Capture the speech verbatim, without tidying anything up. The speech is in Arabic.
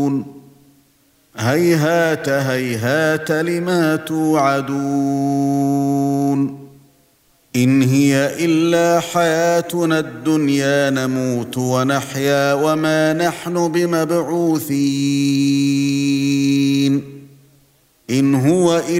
هيهات هيهات لما توعدون إن هي إلا حياتنا الدنيا نموت ونحيا وما نحن بمبعوثين إن هو إلا